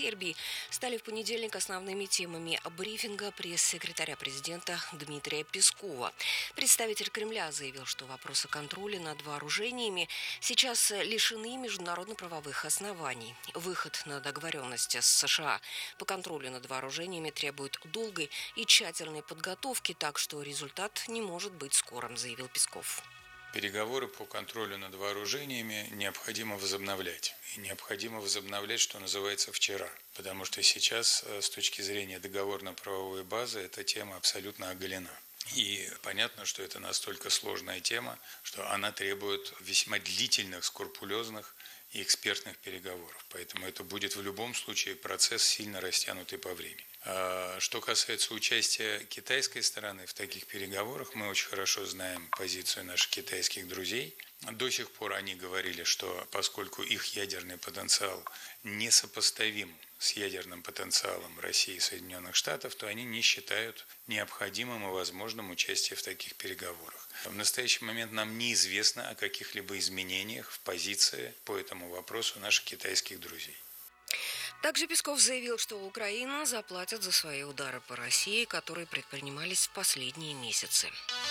Сербии стали в понедельник основными темами брифинга пресс-секретаря президента Дмитрия Пескова. Представитель Кремля заявил, что вопросы контроля над вооружениями сейчас лишены международно-правовых оснований. Выход на договоренности с США по контролю над вооружениями требует долгой и тщательной подготовки, так что результат не может быть скорым, заявил Песков. Переговоры по контролю над вооружениями необходимо возобновлять. И необходимо возобновлять, что называется, вчера. Потому что сейчас, с точки зрения договорно-правовой базы, эта тема абсолютно оголена. И понятно, что это настолько сложная тема, что она требует весьма длительных, скрупулезных и экспертных переговоров. Поэтому это будет в любом случае процесс, сильно растянутый по времени. Что касается участия китайской стороны в таких переговорах, мы очень хорошо знаем позицию наших китайских друзей. До сих пор они говорили, что поскольку их ядерный потенциал несопоставим с ядерным потенциалом России и Соединенных Штатов, то они не считают необходимым и возможным участие в таких переговорах. В настоящий момент нам неизвестно о каких-либо изменениях в позиции по этому вопросу наших китайских друзей. Также Песков заявил, что Украина заплатит за свои удары по России, которые предпринимались в последние месяцы.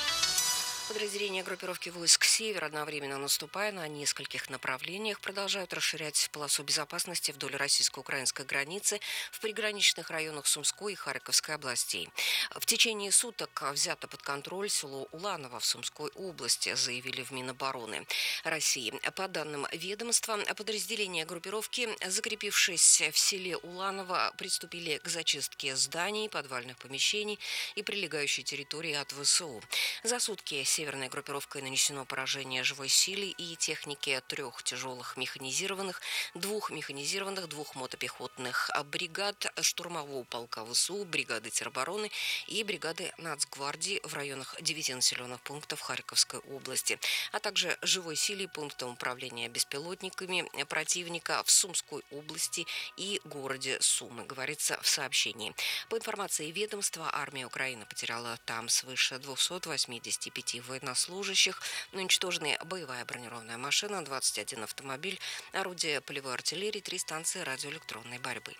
Подразделения группировки войск «Север», одновременно наступая на нескольких направлениях, продолжают расширять полосу безопасности вдоль российско-украинской границы в приграничных районах Сумской и Харьковской областей. В течение суток взято под контроль село Уланово в Сумской области, заявили в Минобороны России. По данным ведомства, подразделения группировки, закрепившись в селе Уланово, приступили к зачистке зданий, подвальных помещений и прилегающей территории от ВСУ. За сутки северной группировкой нанесено поражение живой силе и технике 3 тяжелых механизированных, 2 механизированных, 2 мотопехотных бригад, штурмового полка ВСУ, бригады теробороны и бригады Нацгвардии в районах 9 населенных пунктов Харьковской области, а также живой силе пунктом управления беспилотниками противника в Сумской области и городе Сумы, говорится в сообщении. По информации ведомства, армия Украины потеряла там свыше 285 военнослужащих, уничтожены боевая бронированная машина, 21 автомобиль, орудия полевой артиллерии, 3 станции радиоэлектронной борьбы.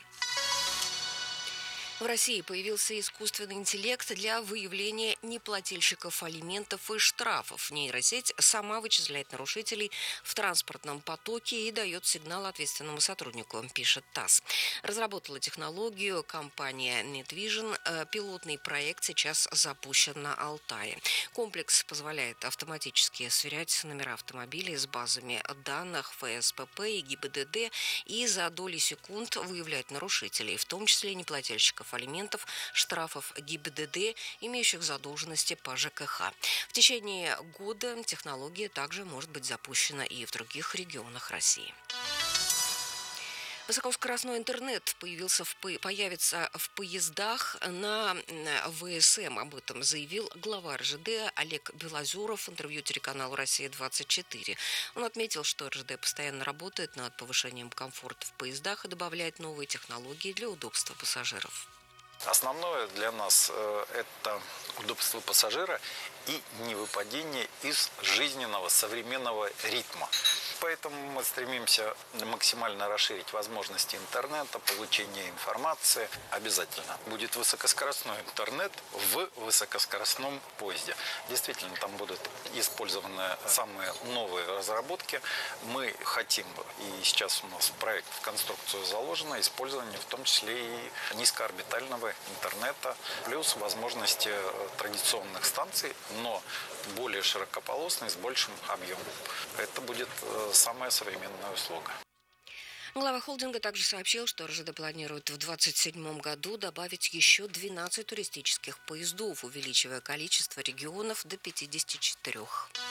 В России появился искусственный интеллект для выявления неплательщиков алиментов и штрафов. Нейросеть сама вычисляет нарушителей в транспортном потоке и дает сигнал ответственному сотруднику, пишет ТАСС. Разработала технологию компания NetVision. Пилотный проект сейчас запущен на Алтае. Комплекс позволяет автоматически сверять номера автомобилей с базами данных ФСПП и ГИБДД и за доли секунд выявлять нарушителей, в том числе неплательщиков алиментов, штрафов ГИБДД, имеющих задолженности по ЖКХ. В течение года технология также может быть запущена и в других регионах России. Высокоскоростной интернет появится в поездах на ВСМ. Об этом заявил глава РЖД Олег Белозеров в интервью телеканалу «Россия-24». Он отметил, что РЖД постоянно работает над повышением комфорта в поездах и добавляет новые технологии для удобства пассажиров. Основное для нас это удобство пассажира и невыпадение из жизненного современного ритма. Поэтому мы стремимся максимально расширить возможности интернета, получения информации. Обязательно будет высокоскоростной интернет в высокоскоростном поезде. Действительно, там будут использованы самые новые разработки. Мы хотим, и сейчас у нас проект в конструкцию заложено, использование в том числе и низкоорбитального интернета, плюс возможности традиционных станций, но более широкополосной, с большим объемом. Это будет самая современная услуга. Глава холдинга также сообщил, что РЖД планирует в 2027 году добавить еще 12 туристических поездов, увеличивая количество регионов до 54.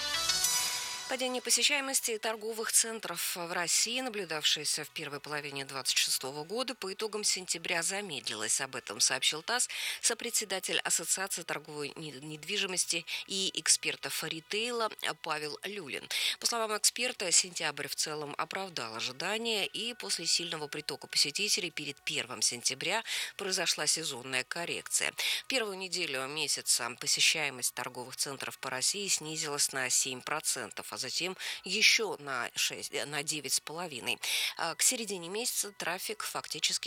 Падение посещаемости торговых центров в России, наблюдавшееся в первой половине 2026 года, по итогам сентября замедлилось. Об этом сообщил ТАСС сопредседатель Ассоциации торговой недвижимости и экспертов ритейла Павел Люлин. По словам эксперта, сентябрь в целом оправдал ожидания, и после сильного притока посетителей перед 1 сентября произошла сезонная коррекция. В первую неделю месяца посещаемость торговых центров по России снизилась на 7%, а затем еще на 9,5%. К середине месяца трафик фактически